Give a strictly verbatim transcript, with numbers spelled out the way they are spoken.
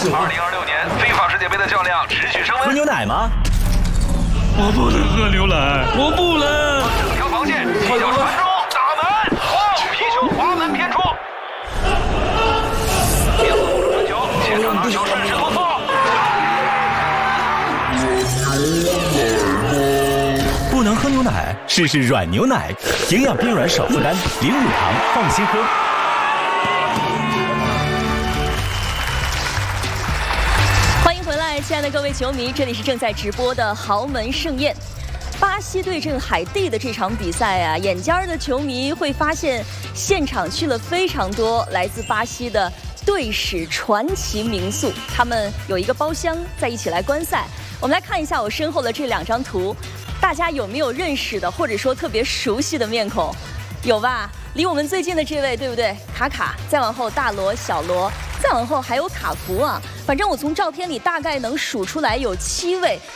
二零二六年非法世界杯的较量持续升温。 喝牛奶吗？ 我不能喝牛奶，我不能。 整条防线，踢脚传中，打门，哇！皮球滑门偏出。边路护住传球，前场拿球顺势突破。 不能喝牛奶，试试软牛奶，营养偏软少负担，零乳糖，放心喝。 欢迎回来，亲爱的各位球迷，这里是正在直播的豪门盛宴。巴西对阵海地的这场比赛啊，眼尖儿的球迷会发现，现场去了非常多来自巴西的队史传奇名宿，他们有一个包厢在一起来观赛。我们来看一下我身后的这两张图，大家有没有认识的，或者说特别熟悉的面孔？有吧？离我们最近的这位，对不对？卡卡，再往后大罗、小罗，再往后还有卡福啊。反正我从照片里大概能数出来有七位。